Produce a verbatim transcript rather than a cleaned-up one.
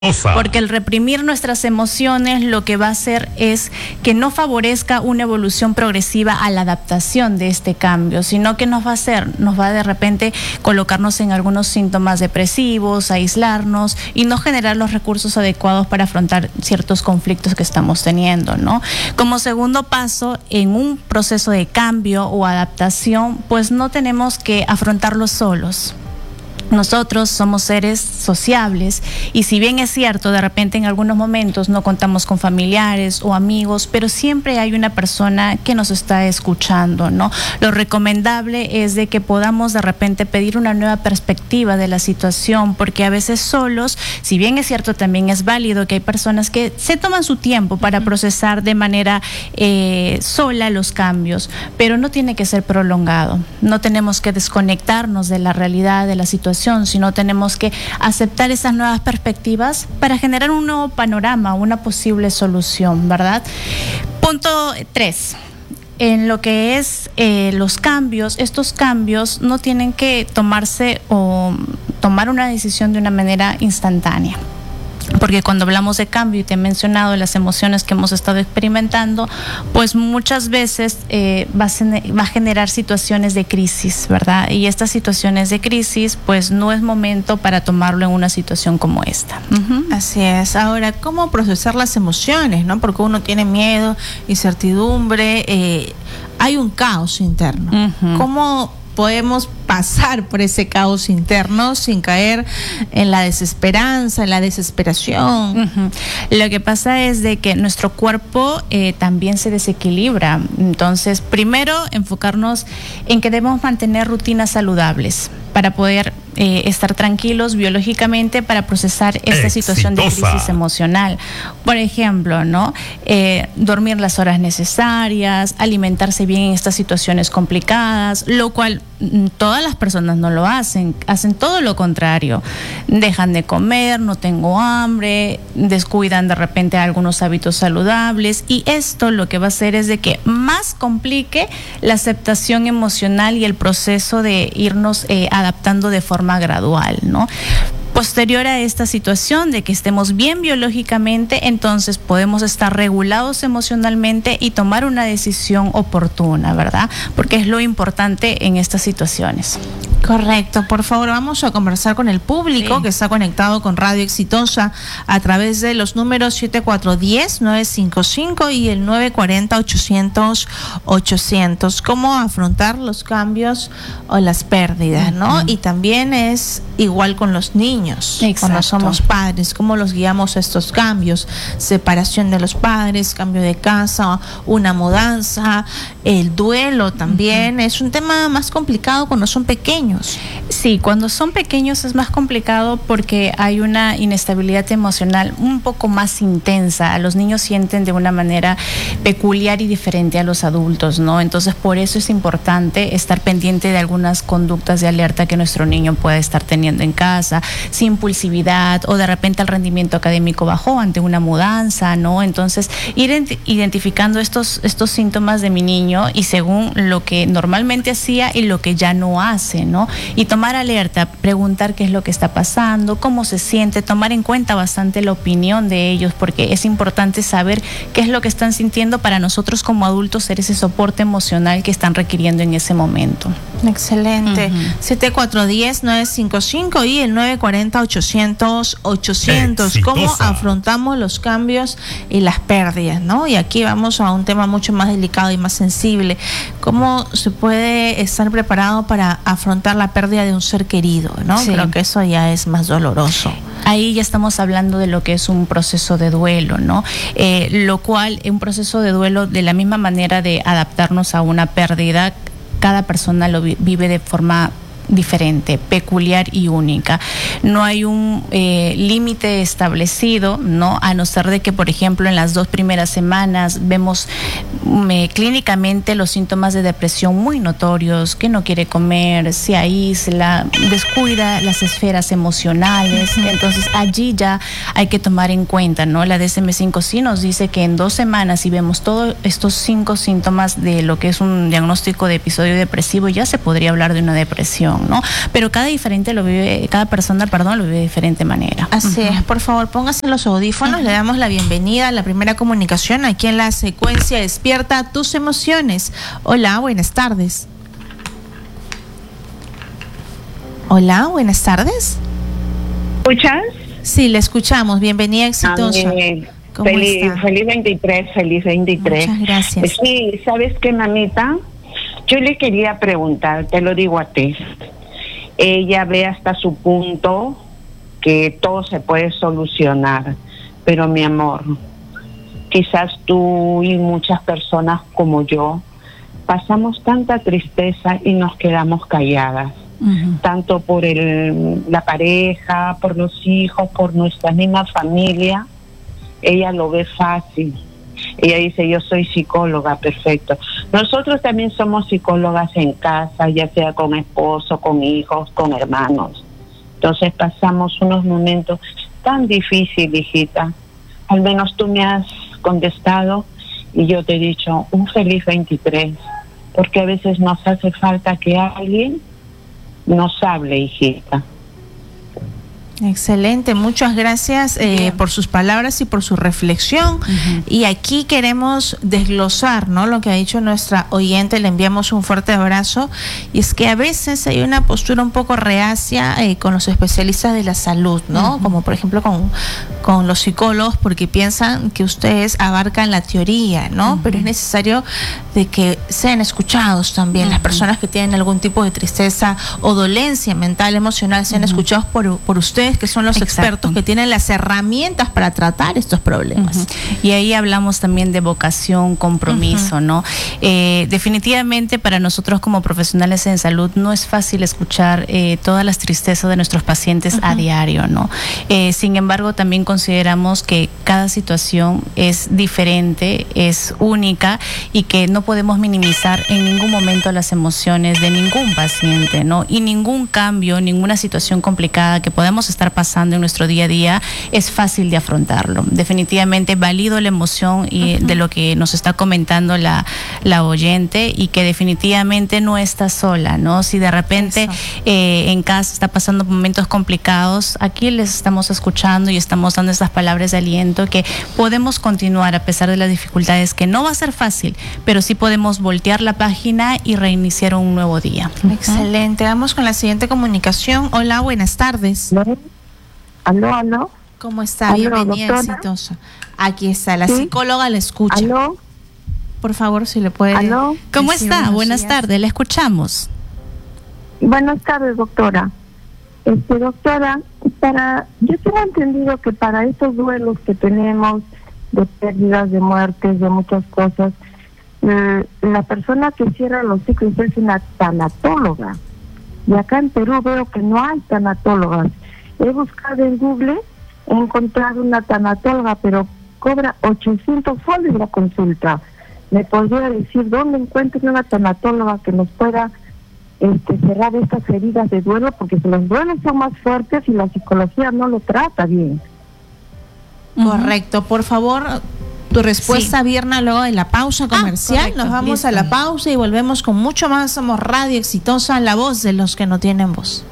Porque el reprimir nuestras emociones lo que va a hacer es que no favorezca una evolución progresiva a la adaptación de este cambio, sino que nos va a hacer, nos va a de repente colocarnos en algunos síntomas depresivos, aislarnos y no generar los recursos adecuados para afrontar ciertos conflictos que estamos teniendo, ¿no? Como segundo paso, en un proceso de cambio o adaptación, pues no tenemos que afrontarlo solos. Nosotros somos seres sociables y si bien es cierto, de repente en algunos momentos no contamos con familiares o amigos, pero siempre hay una persona que nos está escuchando, ¿no? Lo recomendable es de que podamos de repente pedir una nueva perspectiva de la situación, porque a veces solos, si bien es cierto, también es válido que hay personas que se toman su tiempo para procesar de manera eh, sola los cambios, pero no tiene que ser prolongado. No tenemos que desconectarnos de la realidad, de la situación, sino tenemos que aceptar esas nuevas perspectivas para generar un nuevo panorama, una posible solución, ¿verdad? Punto tres. En lo que es eh, los cambios, estos cambios no tienen que tomarse o tomar una decisión de una manera instantánea. Porque cuando hablamos de cambio, y te he mencionado las emociones que hemos estado experimentando, pues muchas veces eh, va, a, va a generar situaciones de crisis, ¿verdad? Y estas situaciones de crisis, pues no es momento para tomarlo en una situación como esta. Uh-huh. Así es. Ahora, ¿cómo procesar las emociones, no? Porque uno tiene miedo, incertidumbre, eh, hay un caos interno. Uh-huh. ¿Cómo podemos pasar por ese caos interno sin caer en la desesperanza, en la desesperación? Uh-huh. Lo que pasa es de que nuestro cuerpo eh, también se desequilibra. Entonces, primero enfocarnos en que debemos mantener rutinas saludables para poder eh, estar tranquilos biológicamente para procesar esta Exitosa. situación de crisis emocional. Por ejemplo, ¿no? Eh, dormir las horas necesarias, alimentarse bien en estas situaciones complicadas, lo cual todas las personas no lo hacen, hacen todo lo contrario. Dejan de comer, no tengo hambre, descuidan de repente algunos hábitos saludables, y esto lo que va a hacer es de que más complique la aceptación emocional y el proceso de irnos eh, adaptando de forma gradual, ¿no? Posterior a esta situación de que estemos bien biológicamente, entonces podemos estar regulados emocionalmente y tomar una decisión oportuna, ¿verdad? Porque es lo importante en estas situaciones. Correcto. Por favor, vamos a conversar con el público sí. que está conectado con Radio Exitosa a través de los números siete cuatro uno cero, nueve cinco cinco y el nueve cuatro cero, ochocientos, ochocientos. ¿Cómo afrontar los cambios o las pérdidas, no? Uh-huh. Y también es igual con los niños. Exacto. Cuando somos padres, ¿cómo los guiamos a estos cambios? Separación de los padres, cambio de casa, una mudanza, el duelo también. Uh-huh. Es un tema más complicado cuando son pequeños. Sí, cuando son pequeños es más complicado porque hay una inestabilidad emocional un poco más intensa. Los niños sienten de una manera peculiar y diferente a los adultos, ¿no? Entonces, por eso es importante estar pendiente de algunas conductas de alerta que nuestro niño puede estar teniendo en casa, sin impulsividad, o de repente el rendimiento académico bajó ante una mudanza, ¿no? Entonces, ir identificando estos, estos síntomas de mi niño y según lo que normalmente hacía y lo que ya no hace, ¿no? Y tomar alerta, preguntar qué es lo que está pasando, cómo se siente, tomar en cuenta bastante la opinión de ellos, porque es importante saber qué es lo que están sintiendo para nosotros como adultos ser ese soporte emocional que están requiriendo en ese momento. Excelente. Uh-huh. siete cuatro uno cero, nueve cinco cinco y el nueve cuatro cero, ochocientos, ochocientos. Exitosa. ¿Cómo afrontamos los cambios y las pérdidas, no? Y aquí vamos a un tema mucho más delicado y más sensible. ¿Cómo se puede estar preparado para afrontar la pérdida de un ser querido, ¿no? Sí. Creo que eso ya es más doloroso. Ahí ya estamos hablando de lo que es un proceso de duelo, ¿no? Eh, lo cual, un proceso de duelo, de la misma manera de adaptarnos a una pérdida, cada persona lo vi- vive de forma diferente, peculiar y única. No hay un eh, límite establecido, ¿no? A no ser de que, por ejemplo, en las dos primeras semanas vemos eh, clínicamente los síntomas de depresión muy notorios, que no quiere comer, se aísla, descuida las esferas emocionales. Entonces allí ya hay que tomar en cuenta, ¿no? La D S M cinco sí nos dice que en dos semanas, si vemos todos estos cinco síntomas de lo que es un diagnóstico de episodio depresivo, ya se podría hablar de una depresión. emoción, ¿no? Pero cada diferente lo vive, cada persona, perdón, lo vive de diferente manera. Así uh-huh. es, por favor, póngase los audífonos, uh-huh. le damos la bienvenida a la primera comunicación aquí en la secuencia Despierta tus emociones. Hola, buenas tardes. Hola, buenas tardes. ¿Escuchas? Sí, le escuchamos. Bienvenida, exitosa. Amén. Feliz, feliz veintitrés, feliz veintitrés. Muchas gracias. Sí, ¿sabes qué, mamita? Yo le quería preguntar, te lo digo a ti. Ella ve hasta su punto que todo se puede solucionar, pero mi amor, quizás tú y muchas personas como yo pasamos tanta tristeza y nos quedamos calladas. Uh-huh. Tanto por el, la pareja, por los hijos, por nuestra misma familia. Ella lo ve fácil. Ella dice, yo soy psicóloga, perfecto. Nosotros también somos psicólogas en casa, ya sea con esposo, con hijos, con hermanos. Entonces pasamos unos momentos tan difíciles, hijita. Al menos tú me has contestado y yo te he dicho un feliz veintitrés, porque a veces nos hace falta que alguien nos hable, hijita. Excelente, muchas gracias eh, por sus palabras y por su reflexión. Uh-huh. Y aquí queremos desglosar, ¿no?, lo que ha dicho nuestra oyente. Le enviamos un fuerte abrazo. Y es que a veces hay una postura un poco reacia eh, con los especialistas de la salud, ¿no? Uh-huh. Como por ejemplo con, con los psicólogos, porque piensan que ustedes abarcan la teoría, ¿no? Uh-huh. Pero es necesario de que sean escuchados también. Uh-huh. Las personas que tienen algún tipo de tristeza o dolencia mental, emocional, sean uh-huh. escuchados por, por ustedes, que son los Exacto. expertos que tienen las herramientas para tratar estos problemas. Uh-huh. Y ahí hablamos también de vocación, compromiso, uh-huh. ¿no? Eh, definitivamente para nosotros como profesionales en salud no es fácil escuchar eh, todas las tristezas de nuestros pacientes uh-huh. a diario, ¿no? Eh, sin embargo, también consideramos que cada situación es diferente, es única y que no podemos minimizar en ningún momento las emociones de ningún paciente, ¿no? Y ningún cambio, ninguna situación complicada que podamos estar pasando en nuestro día a día es fácil de afrontarlo. Definitivamente valido la emoción y uh-huh. de lo que nos está comentando la, la oyente, y que definitivamente no está sola, ¿no? Si de repente eh, en casa está pasando momentos complicados, aquí les estamos escuchando y estamos dando estas palabras de aliento, que podemos continuar a pesar de las dificultades, que no va a ser fácil, pero sí podemos voltear la página y reiniciar un nuevo día. Uh-huh. Excelente. Vamos con la siguiente comunicación. Hola, buenas tardes. ¿No? Aló, aló. ¿Cómo está? Bienvenida, exitosa. Aquí está, la ¿Sí? psicóloga le escucha. Aló. Por favor, si le puede. Aló. ¿Cómo está? Buenas días. tardes, le escuchamos. Buenas tardes, doctora. Este, doctora, para, yo tengo entendido que para estos duelos que tenemos de pérdidas, de muertes, de muchas cosas, eh, la persona que cierra los ciclos es una tanatóloga. Y acá en Perú veo que no hay tanatólogas. He buscado en Google, he encontrado una tanatóloga, pero cobra ochocientos soles la consulta. ¿Me podría decir dónde encuentro una tanatóloga que nos pueda este, cerrar estas heridas de duelo? Porque los duelos son más fuertes y la psicología no lo trata bien. Correcto. Por favor, tu respuesta, sí. Virna, luego de la pausa comercial. Ah, nos vamos Listo. a la pausa y volvemos con mucho más. Somos Radio Exitosa, la voz de los que no tienen voz.